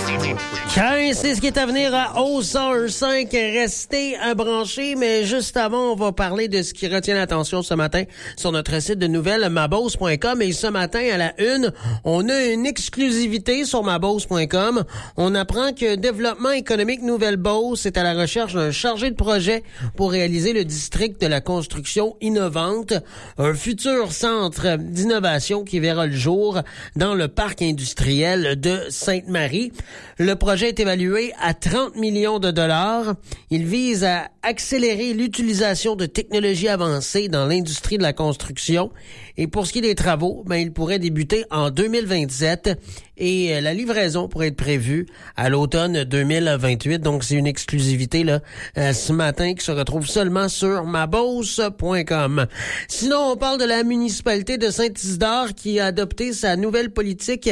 C'est ce qui est à venir à O105. Restez branchés, mais juste avant, on va parler de ce qui retient l'attention ce matin sur notre site de nouvelles maboss.com. Et ce matin, à la une, on a une exclusivité sur maboss.com. On apprend que Développement économique Nouvelle-Beauce est à la recherche d'un chargé de projet pour réaliser le district de la construction innovante, un futur centre d'innovation qui verra le jour dans le parc industriel de Sainte-Marie. Le projet est évalué à 30 millions de dollars. Il vise à accélérer l'utilisation de technologies avancées dans l'industrie de la construction. Et pour ce qui est des travaux, il pourrait débuter en 2027 et la livraison pourrait être prévue à l'automne 2028. Donc, c'est une exclusivité là ce matin qui se retrouve seulement sur maboss.com. Sinon, on parle de la municipalité de Saint-Isidore qui a adopté sa nouvelle politique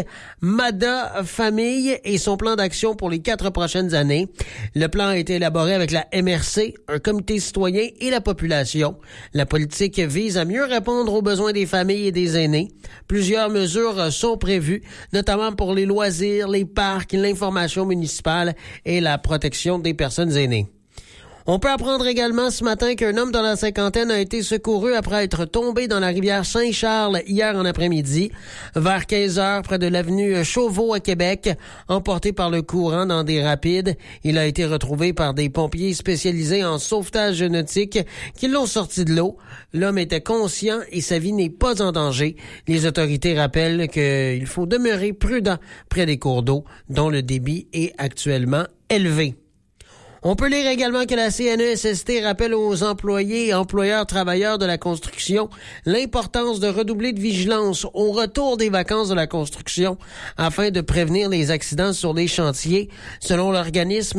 MADA Famille et son plan d'action pour les 4 prochaines années. Le plan a été élaboré avec la MRC, un comité citoyen et la population. La politique vise à mieux répondre aux besoins des familles et des aînés. Plusieurs mesures sont prévues, notamment pour les loisirs, les parcs, l'information municipale et la protection des personnes aînées. On peut apprendre également ce matin qu'un homme dans la cinquantaine a été secouru après être tombé dans la rivière Saint-Charles hier en après-midi, vers 15 heures près de l'avenue Chauveau à Québec, emporté par le courant dans des rapides. Il a été retrouvé par des pompiers spécialisés en sauvetage nautique qui l'ont sorti de l'eau. L'homme était conscient et sa vie n'est pas en danger. Les autorités rappellent qu'il faut demeurer prudent près des cours d'eau dont le débit est actuellement élevé. On peut lire également que la CNESST rappelle aux employés et employeurs travailleurs de la construction l'importance de redoubler de vigilance au retour des vacances de la construction afin de prévenir les accidents sur les chantiers. Selon l'organisme,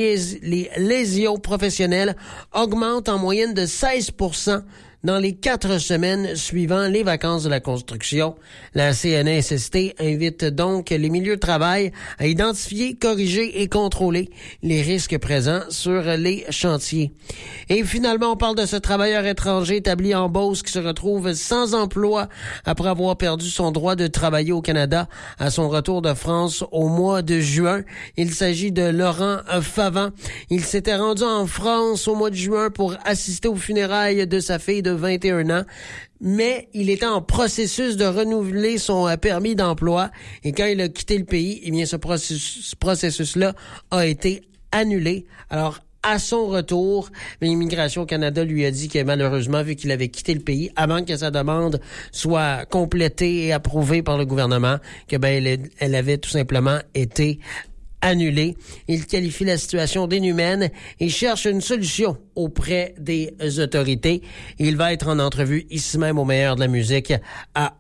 les lésions professionnelles augmentent en moyenne de 16% dans les 4 semaines suivant les vacances de la construction. La CNESST invite donc les milieux de travail à identifier, corriger et contrôler les risques présents sur les chantiers. Et finalement, on parle de ce travailleur étranger établi en Beauce qui se retrouve sans emploi après avoir perdu son droit de travailler au Canada à son retour de France au mois de juin. Il s'agit de Laurent Favant. Il s'était rendu en France au mois de juin pour assister aux funérailles de sa fille de 21 ans, mais il était en processus de renouveler son permis d'emploi et quand il a quitté le pays, eh bien ce processus-là a été annulé. Alors, à son retour, l'Immigration Canada lui a dit que malheureusement, vu qu'il avait quitté le pays avant que sa demande soit complétée et approuvée par le gouvernement, que elle avait tout simplement été annulé. Il qualifie la situation d'inhumaine et cherche une solution auprès des autorités. Il va être en entrevue ici même au Meilleur de la musique à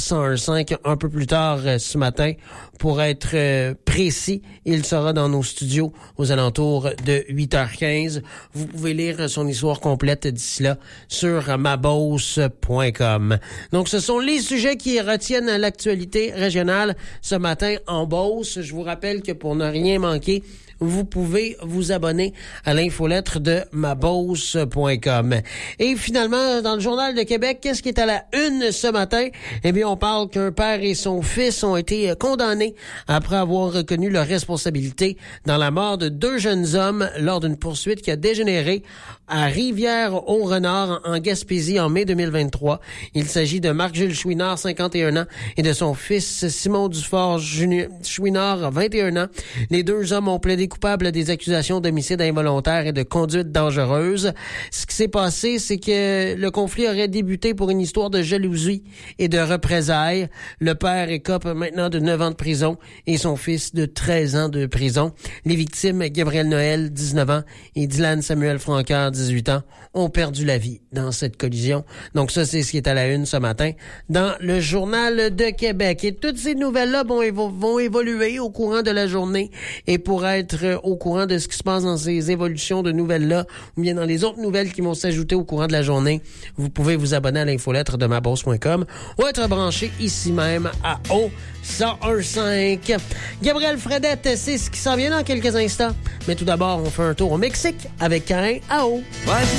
O105 un peu plus tard ce matin. Pour être précis, il sera dans nos studios aux alentours de 8h15. Vous pouvez lire son histoire complète d'ici là sur maboss.com. Donc, ce sont les sujets qui retiennent l'actualité régionale ce matin en Beauce. Je vous rappelle que pour ne rien manquer, vous pouvez vous abonner à l'infolettre de maboss.com. Et finalement, dans le Journal de Québec, qu'est-ce qui est à la une ce matin? Eh bien, on parle qu'un père et son fils ont été condamnés après avoir reconnu leur responsabilité dans la mort de 2 jeunes hommes lors d'une poursuite qui a dégénéré à Rivière-au-Renard en Gaspésie en mai 2023. Il s'agit de Marc-Jules Chouinard, 51 ans, et de son fils Simon Dufort Chouinard, 21 ans. Les 2 hommes ont plaidé coupables des accusations d'homicide involontaire et de conduite dangereuse. Ce qui s'est passé, c'est que le conflit aurait débuté pour une histoire de jalousie et de représailles. Le père écope maintenant de 9 ans de prison et son fils de 13 ans de prison. Les victimes, Gabriel Noël, 19 ans, et Dylan Samuel Francaire, 18 ans, ont perdu la vie dans cette collision. Donc ça, c'est ce qui est à la une ce matin dans le Journal de Québec. Et toutes ces nouvelles-là vont évoluer au courant de la journée. Et pour être au courant de ce qui se passe dans ces évolutions de nouvelles-là, ou bien dans les autres nouvelles qui vont s'ajouter au courant de la journée, vous pouvez vous abonner à l'infolettre de maboss.com ou être branché ici même à O105. Gabriel Fredette, c'est ce qui s'en vient dans quelques instants. Mais tout d'abord, on fait un tour au Mexique avec Caïn Ao. Ouais,